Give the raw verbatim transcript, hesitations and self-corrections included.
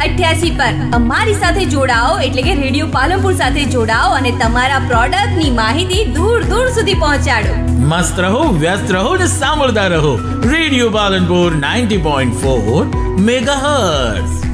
અઠ્યાસી પર અમારી સાથે જોડાઓ, એટલે કે રેડિયો પાલનપુર સાથે જોડાઓ અને તમારા પ્રોડક્ટની માહિતી દૂર દૂર સુધી પહોંચાડો. મસ્ત રહો, વ્યસ્ત રહો ને સાંભળતા રહો radio Palanpur ninety point four megahertz.